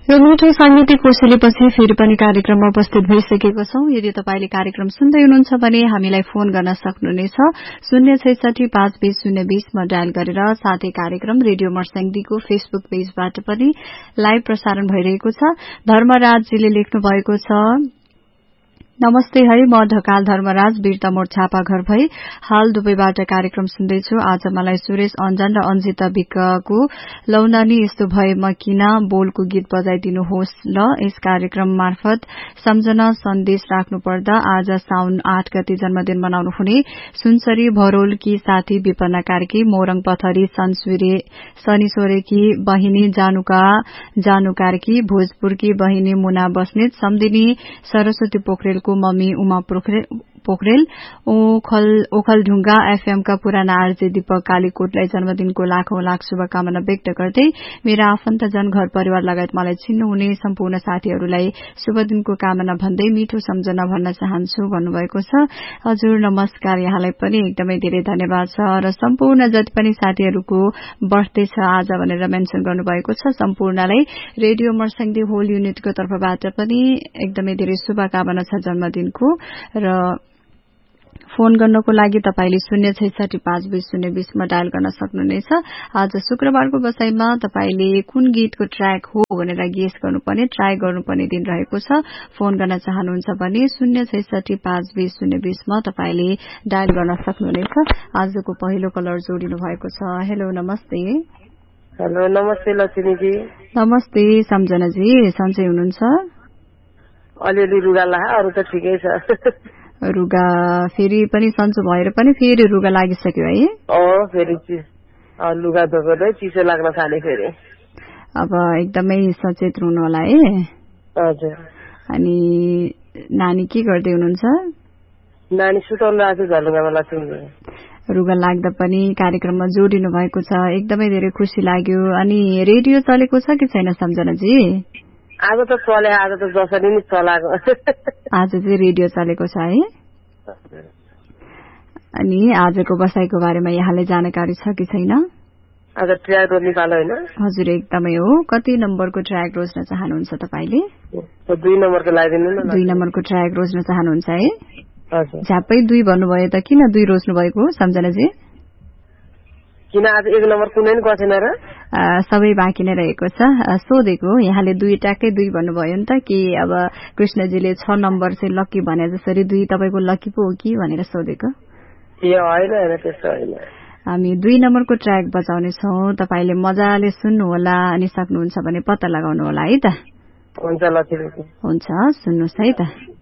यो मिठो सांगीतिक कोसेलीपछि फेरि पनि कार्यक्रममा उपस्थित भइसकेको छौं। यदि तपाईले कार्यक्रम सुन्दै हुनुहुन्छ भने हामीलाई फोन गर्न सक्नुहुनेछ 066552020 मा डायल गरेर। साथै कार्यक्रम रेडियो मर्स्याङदीको फेसबुक पेजबाट पनि लाइभ प्रसारण भइरहेको छ। धर्मराजजीले लेख्नु भएको छ, नमस्ते है, म ढकाल धर्मराज वीरतमोड छापा घर भई हाल दुबईबाट कार्यक्रम सुन्दैछु। आज मलाई सुरेश अन्जान र अन्जिता विकको लौनानी यस्तो भए म किन बोलको गीत बजाइदिनुहोस् ल। यस कार्यक्रम मार्फत सम्झना सन्देश राख्नु पर्दा आज साउन 8 गते जन्मदिन मनाउनु हुने सुनसरी भरोलकी साथी विपन्ना कार्की, मोरङ पथरी शनि सोरेकी बहिनी जानु कार्की, भोजपुरकी बहिनी मुना बस्नेत, सम्दिनी सरस्वती पोखरेल को मम्मी उमा पोखरेल, ओखलढुङ्गा एफएम का पुराना आरजे दीपक कालीकोटलाई जन्मदिनको लाखौं लाख शुभकामना व्यक्त गर्दै मेरा आफन्तजन घर परिवार लगायत मलाई चिन्नुहुने सम्पूर्ण साथीहरूलाई शुभ दिनको कामना भन्दै मिठो सम्झना भन्न चाहन्छु भन्नुभएको छ। हजुर नमस्कार, यहाँलाई पनि एकदमै धेरै धन्यवाद छ र सम्पूर्ण जति पनि साथीहरूको बर्थडे छ आज भनेर मेन्सन गर्नुभएको छ सम्पूर्णलाई रेडियो मर्स्याङदी होल युनिटको तर्फबाट पनि एकदमै धेरै शुभकामना छ जन्मदिनको। र फोन गर्नको लागि तपाईले 066552020 मा डायल गर्न सक्नुहुनेछ। आज शुक्रबारको बसाईमा तपाईले कुन गीतको ट्र्याक हो भनेर गेस गर्नुपर्ने ट्राई गर्नुपर्ने दिन रहेको छ। फोन गर्न चाहनुहुन्छ भने 066552020 मा तपाईले डायल गर्न सक्नुहुनेछ। आजको पहिलो कलर जोडिनु भएको छ। हेलो नमस्ते। हेलो नमस्ते लक्ष्मीजी। नमस्ते सम्झनाजी, सन्चै हुनुहुन्छ? अलिअलि रुगा लाग्यो, अरू त ठिकै छ। रुगा फेरि पनि सन्चो भएर पनि फेरि रुगा लागिसक्यो है? फेरि लुगा धोको चिसो लाग्न थाल्यो फेरि। अब एकदमै सचेत रहनु होला है। हजुर। अनि नानी के गर्दै हुनुहुन्छ? नानी सुताउनु आएको झलुगामा लक्ष्मीजी। रुगा लाग्दा पनि कार्यक्रममा जोडिनु भएको छ, एकदमै धेरै खुसी लाग्यो। अनि रेडियो चलेको छ कि छैन सम्झनाजी? आज त चले, आज त जसरी नि चलाएको। आज चाहिँ रेडियो चलेको छ है। अनि आजको बसाईको बारेमा यहाँलाई जानकारी छ कि छैन? आज ट्र्याक रोज्ने पालो होइन? हजुर एकदमै हो। कति नम्बरको ट्र्याक रोज्न चाहनुहुन्छ तपाईले? 2 नम्बरको लगाइदिनु न। 2 नम्बरको ट्र्याक रोज्न चाहनुहुन्छ है? हजुर। झ्यापै 2 भन्नुभयो त किन 2 रोज्नु भएको सम्झनाजी? किन आज 1 नम्बर कुनै नि गएन र? सबै बाँकी नै रहेको छ। सोधेको यहाँले 2 ट्याक्कै 2 भन्नुभयो नि त कि अब कृष्णजीले 6 नम्बर चाहिँ लकी भने जसरी 2 तपाईको लकी पो हो कि भनेर सोधेको। ए होइन हैन, त्यस्तो हैन। हामी 2 नम्बरको ट्र्याक बजाउने छौं। तपाईले मजाले सुन्नु होला अनि सक्नुहुन्छ भने पत्ता लगाउनु होला है त। हुन्छ लक्ष्मीजी। हुन्छ, सुन्नुस् है त।